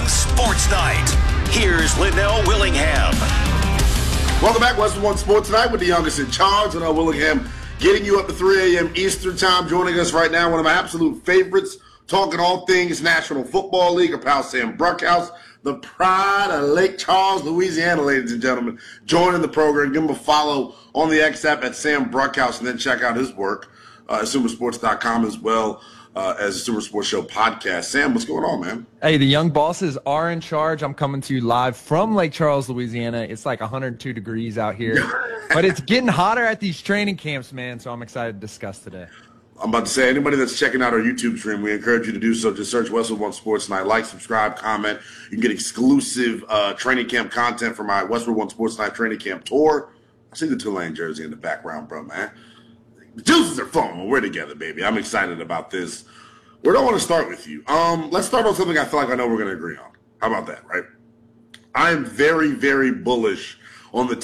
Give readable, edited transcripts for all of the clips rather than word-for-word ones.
Sports Night. Here's Linnell Willingham. Welcome back, Westwood One Sports Night with the youngest in charge, Linnell Willingham, getting you up to 3 a.m. Eastern Time. Joining us right now, one of my absolute favorites, talking all things National Football League, our pal Sam Bruckhouse, the pride of Lake Charles, Louisiana, ladies and gentlemen, joining the program. Give him a follow on the X app at Sam Bruckhouse, and then check out his work at SumerSports.com as well as the Sumer Sports Show podcast. Sam, what's going on, man? Hey, the young bosses are in charge. I'm coming to you live from Lake Charles, Louisiana. It's like 102 degrees out here, but it's getting hotter at these training camps, man, so I'm excited to discuss today. I'm about to say, anybody that's checking out our YouTube stream, we encourage you to do so. Just search Westwood One Sports Night. Like, subscribe, comment. You can get exclusive training camp content for my Westwood One Sports Night training camp tour. I see the Tulane jersey in the background, bro, man. The Juices are fun when we're together, baby. I'm excited about this. Where do I want to start with you? Let's start on something I feel like I know we're going to agree on. How about that, right? I am very, very bullish on the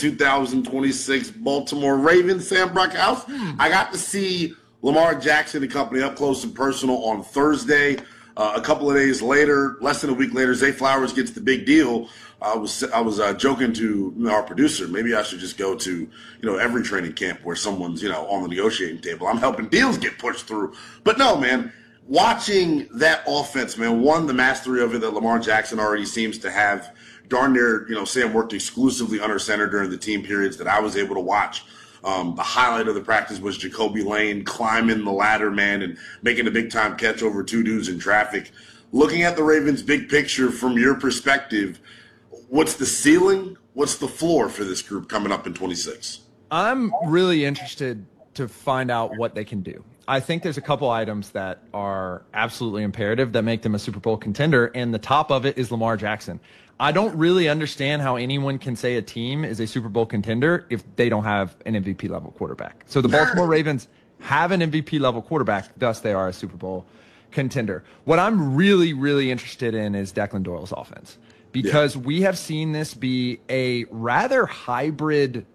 2026 Baltimore Ravens, Sam Bruckhouse. I got to see Lamar Jackson and company up close and personal on Thursday. A couple of days later, less than a week later, Zay Flowers gets the big deal. I was joking to our producer, maybe I should just go to every training camp where someone's on the negotiating table. I'm helping deals get pushed through. But no, man, watching that offense, man, one, the mastery of it that Lamar Jackson already seems to have. Darn near, Sam worked exclusively under center during the team periods that I was able to watch. The highlight of the practice was Jacoby Lane climbing the ladder, man, and making a big-time catch over two dudes in traffic. Looking at the Ravens' big picture from your perspective, what's the ceiling? What's the floor for this group coming up in 26? I'm really interested to find out what they can do. I think there's a couple items that are absolutely imperative that make them a Super Bowl contender, and the top of it is Lamar Jackson. I don't really understand how anyone can say a team is a Super Bowl contender if they don't have an MVP-level quarterback. So the Baltimore Ravens have an MVP-level quarterback, thus they are a Super Bowl contender. What I'm really, really interested in is Declan Doyle's offense, because we have seen this be a rather hybrid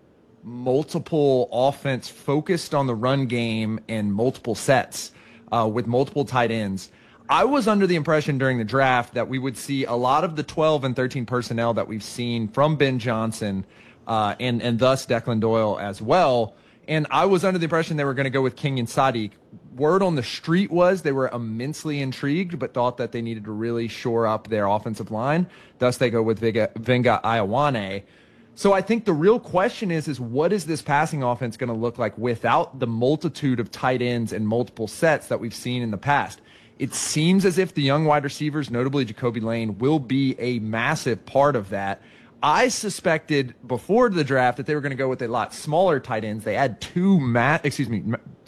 multiple offense focused on the run game and multiple sets with multiple tight ends. I was under the impression during the draft that we would see a lot of the 12 and 13 personnel that we've seen from Ben Johnson and thus Declan Doyle as well. And I was under the impression they were going to go with Kenyon Sadiq. Word on the street was they were immensely intrigued, but thought that they needed to really shore up their offensive line. Thus, they go with Venga Ioane. So I think the real question is what is this passing offense going to look like without the multitude of tight ends and multiple sets that we've seen in the past? It seems as if the young wide receivers, notably Jacoby Lane, will be a massive part of that. I suspected before the draft that they were going to go with a lot smaller tight ends. They had